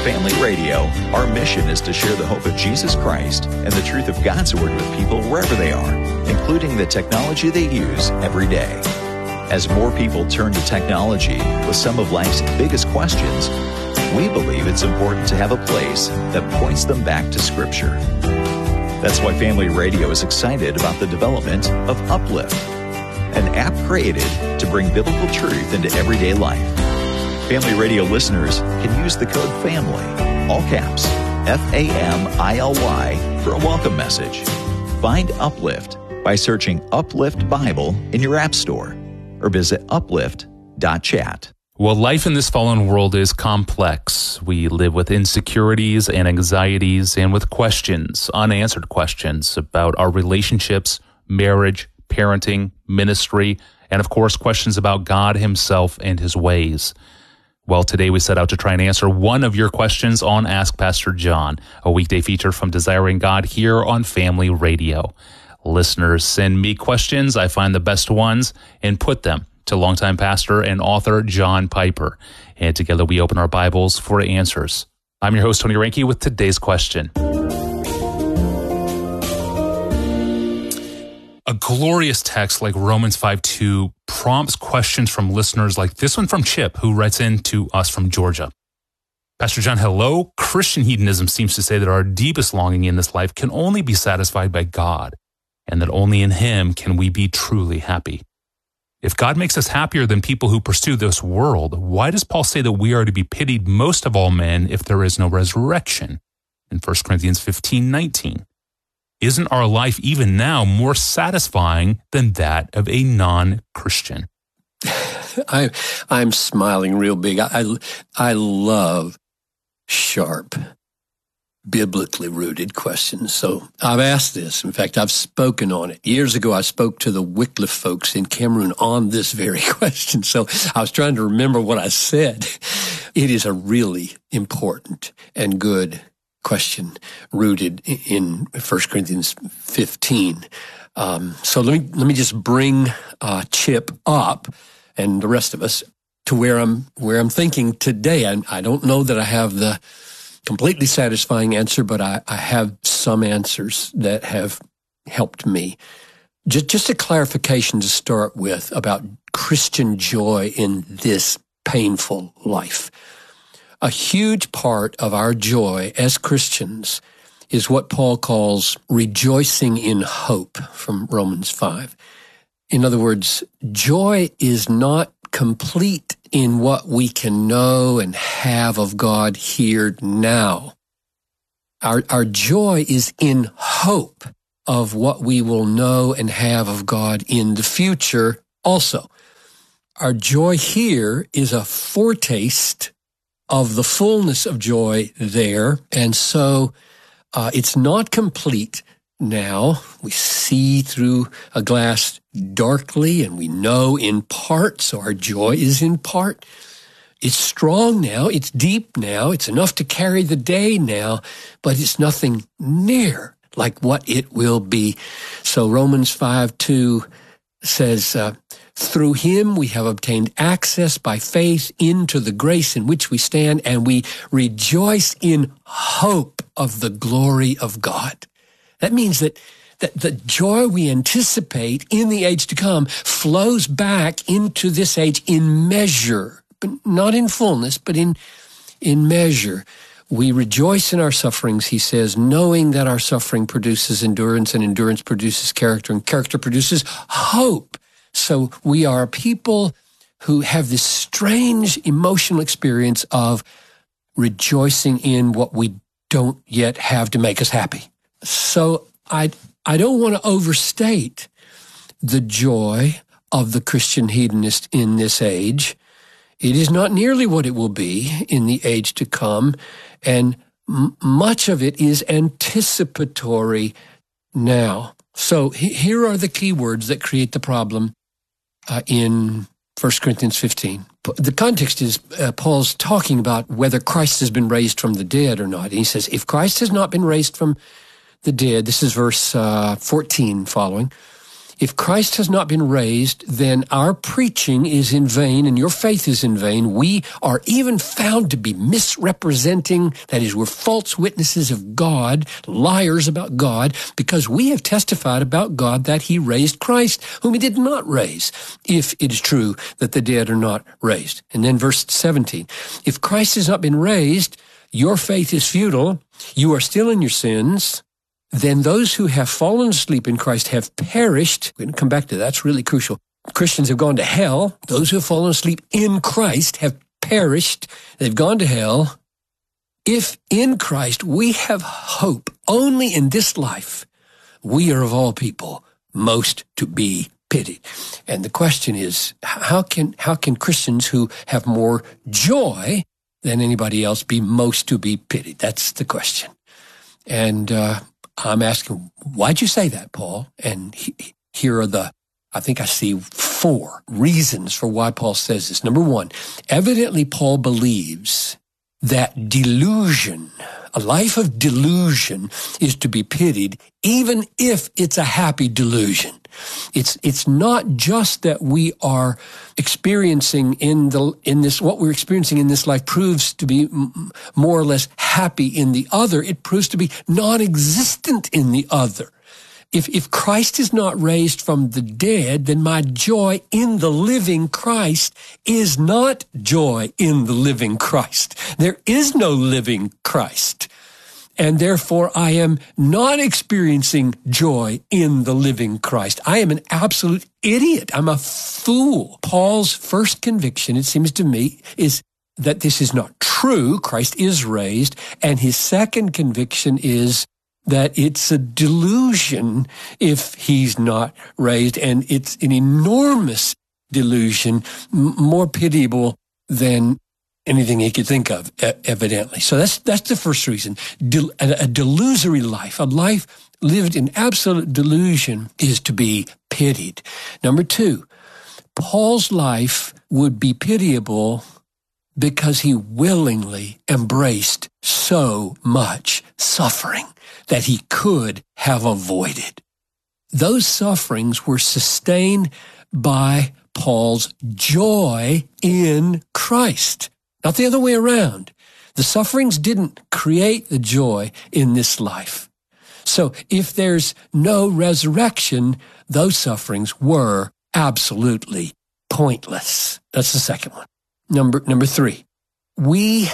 Family Radio, our mission is to share the hope of Jesus Christ and the truth of God's Word with people wherever they are, including the technology they use every day. As more people turn to technology with some of life's biggest questions, we believe it's important to have a place that points them back to Scripture. That's why Family Radio is excited about the development of Uplift, an app created to bring biblical truth into everyday life. Family Radio listeners can use the code FAMILY, all caps, FAMILY, for a welcome message. Find Uplift by searching Uplift Bible in your app store or visit uplift.chat. Well, life in this fallen world is complex. We live with insecurities and anxieties and with questions, unanswered questions about our relationships, marriage, parenting, ministry, and of course, questions about God Himself and His ways. Well, today we set out to try and answer one of your questions on Ask Pastor John, a weekday feature from Desiring God here on Family Radio. Listeners send me questions. I find the best ones and put them to longtime pastor and author John Piper. And together we open our Bibles for answers. I'm your host, Tony Reinke, with today's question. A glorious text like Romans 5:2 prompts questions from listeners like this one from Chip, who writes in to us from Georgia. Pastor John, hello. Christian hedonism seems to say that our deepest longing in this life can only be satisfied by God, and that only in Him can we be truly happy. If God makes us happier than people who pursue this world, why does Paul say that we are to be pitied most of all men if there is no resurrection? In 1 Corinthians 15:19. Isn't our life even now more satisfying than that of a non-Christian? I'm smiling real big. I love sharp, biblically rooted questions. So I've asked this. In fact, I've spoken on it. Years ago, I spoke to the Wycliffe folks in Cameroon on this very question. So I was trying to remember what I said. It is a really important and good question rooted in 1 Corinthians 15. So let me just bring Chip up and the rest of us to where I'm thinking today. I don't know that I have the completely satisfying answer, but I have some answers that have helped me. Just a clarification to start with about Christian joy in this painful life. A huge part of our joy as Christians is what Paul calls rejoicing in hope from Romans 5. In other words, joy is not complete in what we can know and have of God here now. Our joy is in hope of what we will know and have of God in the future also. Our joy here is a foretaste of the fullness of joy there, and so it's not complete now. We see through a glass darkly, and we know in part, so our joy is in part. It's strong now, it's deep now, it's enough to carry the day now, but it's nothing near like what it will be. So Romans 5:2 says, through Him we have obtained access by faith into the grace in which we stand, and we rejoice in hope of the glory of God. That means that the joy we anticipate in the age to come flows back into this age in measure, but not in fullness, but in measure. We rejoice in our sufferings, he says, knowing that our suffering produces endurance, and endurance produces character, and character produces hope. So we are people who have this strange emotional experience of rejoicing in what we don't yet have to make us happy. So I don't want to overstate the joy of the Christian hedonist in this age. It is not nearly what it will be in the age to come, and much of it is anticipatory now. So here are the key words that create the problem in 1 Corinthians 15. The context is Paul's talking about whether Christ has been raised from the dead or not. And he says, if Christ has not been raised from the dead, this is verse 14 following, If Christ has not been raised, then our preaching is in vain and your faith is in vain. We are even found to be misrepresenting, that is, we're false witnesses of God, liars about God, because we have testified about God that he raised Christ, whom he did not raise, if it is true that the dead are not raised. And then verse 17, if Christ has not been raised, your faith is futile, you are still in your sins, then those who have fallen asleep in Christ have perished. We're going to come back to that. That's really crucial. Christians have gone to hell. Those who have fallen asleep in Christ have perished. They've gone to hell. If in Christ we have hope only in this life, we are of all people most to be pitied. And the question is, how can Christians who have more joy than anybody else be most to be pitied? That's the question. And I'm asking, why'd you say that, Paul? And here are I think I see 4 reasons for why Paul says this. Number 1, evidently Paul believes that delusion, a life of delusion, is to be pitied, even if it's a happy delusion. It's not just that we are experiencing what we're experiencing in this life proves to be more or less happy in the other. It proves to be non-existent in the other. If Christ is not raised from the dead, then my joy in the living Christ is not joy in the living Christ. There is no living Christ. And therefore, I am not experiencing joy in the living Christ. I am an absolute idiot. I'm a fool. Paul's first conviction, it seems to me, is that this is not true. Christ is raised. And his second conviction is that it's a delusion if he's not raised. And it's an enormous delusion, more pitiable than anything he could think of, evidently. So that's the first reason. A delusory life, a life lived in absolute delusion, is to be pitied. Number 2, Paul's life would be pitiable because he willingly embraced so much suffering that he could have avoided. Those sufferings were sustained by Paul's joy in Christ. Not the other way around. The sufferings didn't create the joy in this life. So if there's no resurrection, those sufferings were absolutely pointless. That's the second one. Number 3, we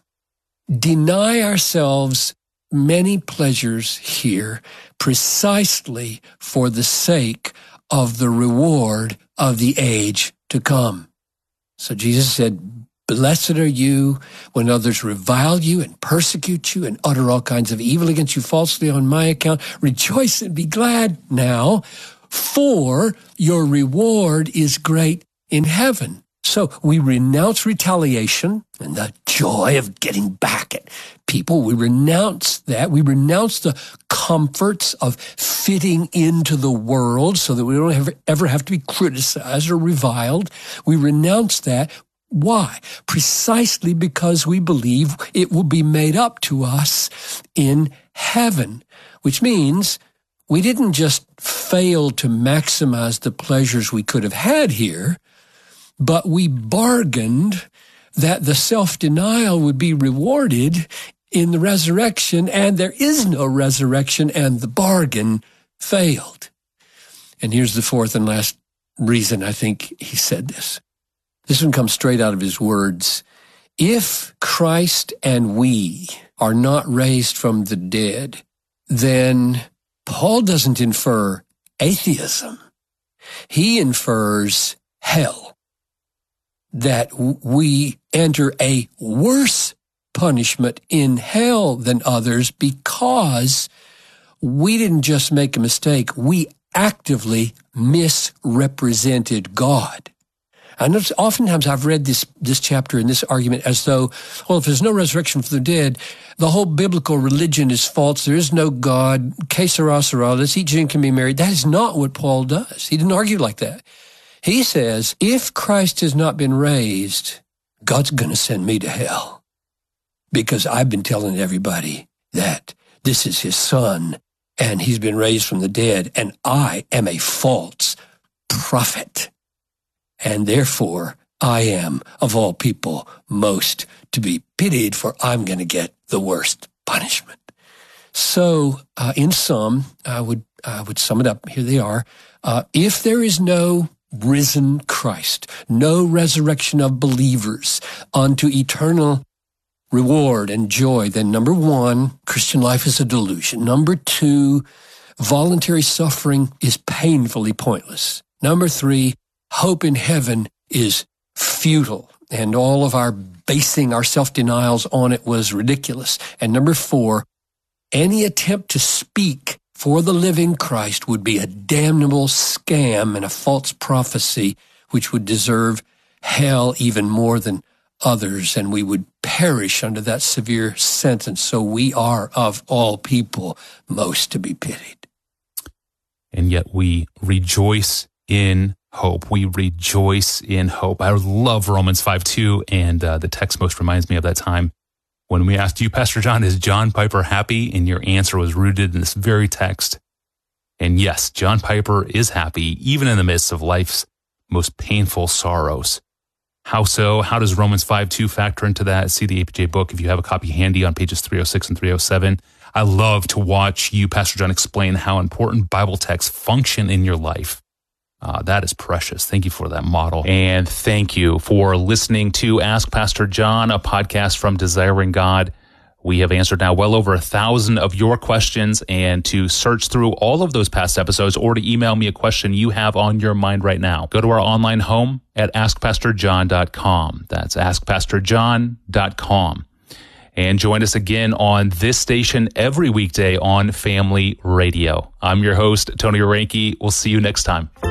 deny ourselves many pleasures here precisely for the sake of the reward of the age to come. So Jesus said, blessed are you when others revile you and persecute you and utter all kinds of evil against you falsely on my account. Rejoice and be glad now, for your reward is great in heaven. So we renounce retaliation and the joy of getting back at people. We renounce that. We renounce the comforts of fitting into the world so that we don't ever have to be criticized or reviled. We renounce that. Why? Precisely because we believe it will be made up to us in heaven, which means we didn't just fail to maximize the pleasures we could have had here, but we bargained that the self-denial would be rewarded in the resurrection, and there is no resurrection, and the bargain failed. And here's the 4th and last reason I think he said this. This one comes straight out of his words. If Christ and we are not raised from the dead, then Paul doesn't infer atheism. He infers hell. That we enter a worse punishment in hell than others because we didn't just make a mistake, we actively misrepresented God. I know oftentimes I've read this chapter and this argument as though, well, if there's no resurrection from the dead, the whole biblical religion is false. There is no God. Que sera, sera. Let's eat, drink, and be merry. That is not what Paul does. He didn't argue like that. He says, if Christ has not been raised, God's going to send me to hell because I've been telling everybody that this is his son and he's been raised from the dead, and I am a false prophet. And therefore, I am, of all people, most to be pitied, for I'm going to get the worst punishment. So, in sum, I would sum it up. Here they are. If there is no risen Christ, no resurrection of believers unto eternal reward and joy, then number one, Christian life is a delusion. Number two, voluntary suffering is painfully pointless. Number three, hope in heaven is futile, and all of our basing our self-denials on it was ridiculous. And number four, any attempt to speak for the living Christ would be a damnable scam and a false prophecy, which would deserve hell even more than others, and we would perish under that severe sentence. So we are, of all people, most to be pitied. And yet we rejoice in hope. We rejoice in hope. I love Romans 5:2, and the text most reminds me of that time when we asked you, Pastor John, is John Piper happy? And your answer was rooted in this very text. And yes, John Piper is happy, even in the midst of life's most painful sorrows. How so? How does Romans 5:2 factor into that? See the APJ book if you have a copy handy on pages 306 and 307. I love to watch you, Pastor John, explain how important Bible texts function in your life. That is precious. Thank you for that model. And thank you for listening to Ask Pastor John, a podcast from Desiring God. We have answered now well over 1,000 of your questions, and to search through all of those past episodes or to email me a question you have on your mind right now, go to our online home at askpastorjohn.com. That's askpastorjohn.com. And join us again on this station every weekday on Family Radio. I'm your host, Tony Orenke. We'll see you next time.